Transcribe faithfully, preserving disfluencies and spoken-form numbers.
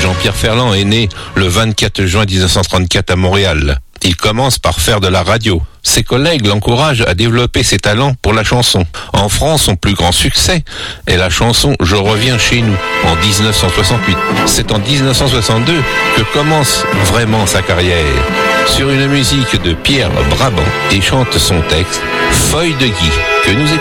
Jean-Pierre Ferland est né le vingt-quatre juin mille neuf cent trente-quatre à Montréal. Il commence par faire de la radio. Ses collègues l'encouragent à développer ses talents pour la chanson. En France, son plus grand succès est la chanson « Je reviens chez nous » en dix-neuf cent soixante-huit. C'est en dix-neuf cent soixante-deux que commence vraiment sa carrière. Sur une musique de Pierre Brabant, et chante son texte « Feuille de Guy » que nous écoutons.